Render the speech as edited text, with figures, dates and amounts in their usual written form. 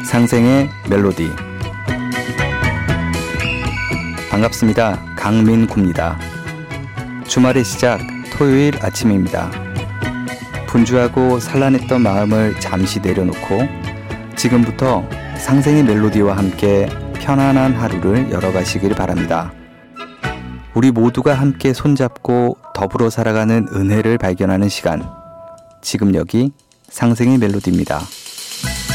상생의 멜로디. 반갑습니다. 강민구입니다. 주말의 시작, 토요일 아침입니다. 분주하고 산란했던 마음을 잠시 내려놓고 지금부터 상생의 멜로디와 함께 편안한 하루를 열어가시길 바랍니다. 우리 모두가 함께 손잡고 더불어 살아가는 은혜를 발견하는 시간. 지금 여기 상생의 멜로디입니다.